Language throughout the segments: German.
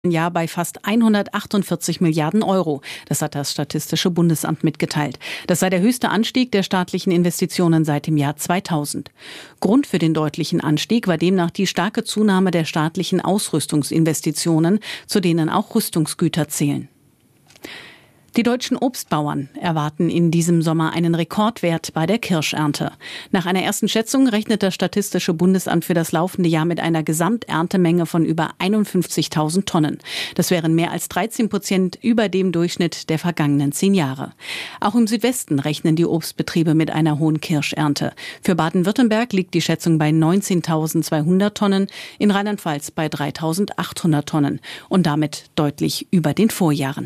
Jahr bei fast 148 Milliarden Euro. Das hat das Statistische Bundesamt mitgeteilt. Das sei der höchste Anstieg der staatlichen Investitionen seit dem Jahr 2000. Grund für den deutlichen Anstieg war demnach die starke Zunahme der staatlichen Ausrüstungsinvestitionen, zu denen auch Rüstungsgüter zählen. Die deutschen Obstbauern erwarten in diesem Sommer einen Rekordwert bei der Kirschernte. Nach einer ersten Schätzung rechnet das Statistische Bundesamt für das laufende Jahr mit einer Gesamterntemenge von über 51.000 Tonnen. Das wären mehr als 13% über dem Durchschnitt der vergangenen 10 Jahre. Auch im Südwesten rechnen die Obstbetriebe mit einer hohen Kirschernte. Für Baden-Württemberg liegt die Schätzung bei 19.200 Tonnen, in Rheinland-Pfalz bei 3.800 Tonnen und damit deutlich über den Vorjahren.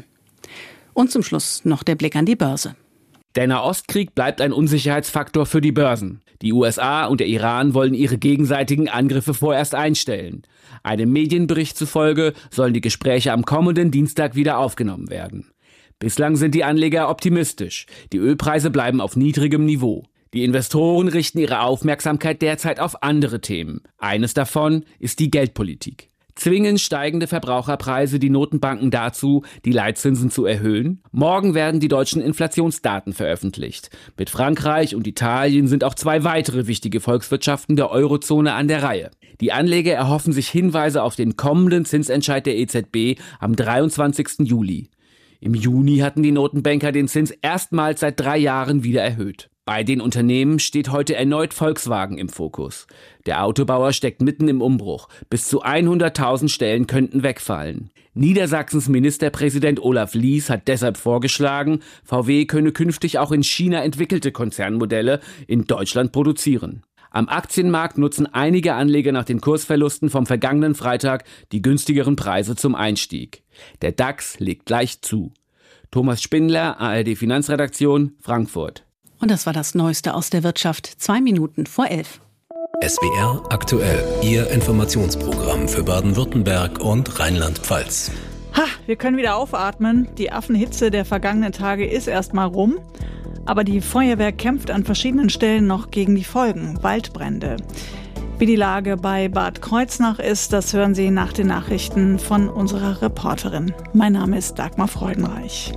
Und zum Schluss noch der Blick an die Börse. Der Nahostkrieg bleibt ein Unsicherheitsfaktor für die Börsen. Die USA und der Iran wollen ihre gegenseitigen Angriffe vorerst einstellen. Einem Medienbericht zufolge sollen die Gespräche am kommenden Dienstag wieder aufgenommen werden. Bislang sind die Anleger optimistisch. Die Ölpreise bleiben auf niedrigem Niveau. Die Investoren richten ihre Aufmerksamkeit derzeit auf andere Themen. Eines davon ist die Geldpolitik. Zwingen steigende Verbraucherpreise die Notenbanken dazu, die Leitzinsen zu erhöhen? Morgen werden die deutschen Inflationsdaten veröffentlicht. Mit Frankreich und Italien sind auch 2 weitere wichtige Volkswirtschaften der Eurozone an der Reihe. Die Anleger erhoffen sich Hinweise auf den kommenden Zinsentscheid der EZB am 23. Juli. Im Juni hatten die Notenbanker den Zins erstmals seit 3 Jahren wieder erhöht. Bei den Unternehmen steht heute erneut Volkswagen im Fokus. Der Autobauer steckt mitten im Umbruch. Bis zu 100.000 Stellen könnten wegfallen. Niedersachsens Ministerpräsident Olaf Lies hat deshalb vorgeschlagen, VW könne künftig auch in China entwickelte Konzernmodelle in Deutschland produzieren. Am Aktienmarkt nutzen einige Anleger nach den Kursverlusten vom vergangenen Freitag die günstigeren Preise zum Einstieg. Der DAX legt leicht zu. Thomas Spindler, ARD Finanzredaktion, Frankfurt. Und das war das Neueste aus der Wirtschaft. 2 Minuten vor 11. SWR aktuell, Ihr Informationsprogramm für Baden-Württemberg und Rheinland-Pfalz. Wir können wieder aufatmen. Die Affenhitze der vergangenen Tage ist erstmal rum. Aber die Feuerwehr kämpft an verschiedenen Stellen noch gegen die Folgen, Waldbrände. Wie die Lage bei Bad Kreuznach ist, das hören Sie nach den Nachrichten von unserer Reporterin. Mein Name ist Dagmar Freudenreich.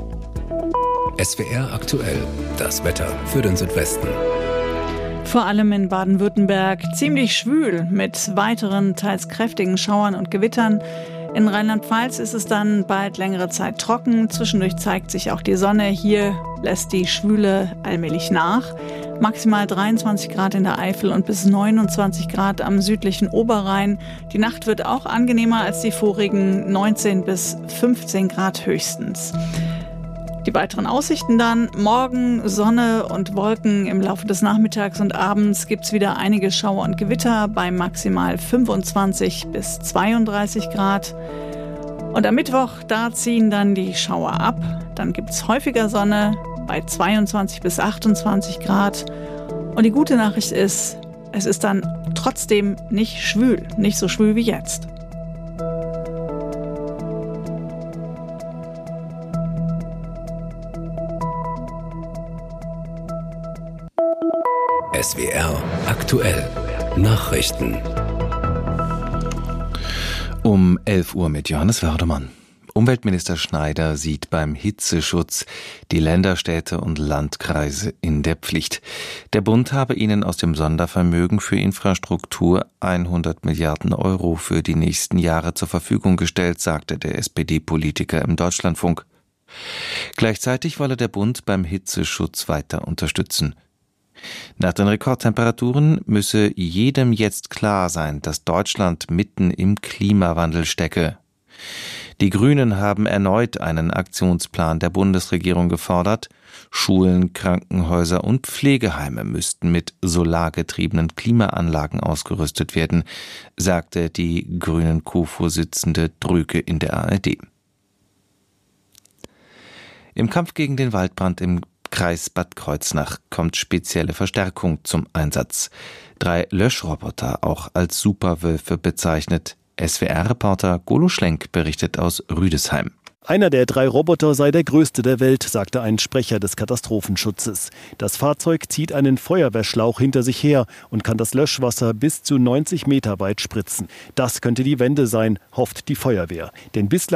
SWR aktuell, das Wetter für den Südwesten. Vor allem in Baden-Württemberg ziemlich schwül mit weiteren, teils kräftigen Schauern und Gewittern. In Rheinland-Pfalz ist es dann bald längere Zeit trocken. Zwischendurch zeigt sich auch die Sonne. Hier lässt die Schwüle allmählich nach. Maximal 23 Grad in der Eifel und bis 29 Grad am südlichen Oberrhein. Die Nacht wird auch angenehmer als die vorigen 19 bis 15 Grad höchstens. Die weiteren Aussichten dann: morgen Sonne und Wolken, im Laufe des Nachmittags und Abends gibt es wieder einige Schauer und Gewitter bei maximal 25 bis 32 Grad. Und am Mittwoch, da ziehen dann die Schauer ab. Dann gibt es häufiger Sonne bei 22 bis 28 Grad. Und die gute Nachricht ist, es ist dann trotzdem nicht schwül, nicht so schwül wie jetzt. SWR aktuell, Nachrichten. Um 11 Uhr mit Johannes Wördemann. Umweltminister Schneider sieht beim Hitzeschutz die Länder, Städte und Landkreise in der Pflicht. Der Bund habe ihnen aus dem Sondervermögen für Infrastruktur 100 Milliarden Euro für die nächsten Jahre zur Verfügung gestellt, sagte der SPD-Politiker im Deutschlandfunk. Gleichzeitig wolle der Bund beim Hitzeschutz weiter unterstützen. Nach den Rekordtemperaturen müsse jedem jetzt klar sein, dass Deutschland mitten im Klimawandel stecke. Die Grünen haben erneut einen Aktionsplan der Bundesregierung gefordert. Schulen, Krankenhäuser und Pflegeheime müssten mit solargetriebenen Klimaanlagen ausgerüstet werden, sagte die Grünen Co-Vorsitzende Drüke in der ARD. Im Kampf gegen den Waldbrand im Kreis Bad Kreuznach kommt spezielle Verstärkung zum Einsatz. 3 Löschroboter, auch als Superwölfe bezeichnet. SWR-Reporter Golo Schlenk berichtet aus Rüdesheim. Einer der 3 Roboter sei der größte der Welt, sagte ein Sprecher des Katastrophenschutzes. Das Fahrzeug zieht einen Feuerwehrschlauch hinter sich her und kann das Löschwasser bis zu 90 Meter weit spritzen. Das könnte die Wende sein, hofft die Feuerwehr. Denn bislang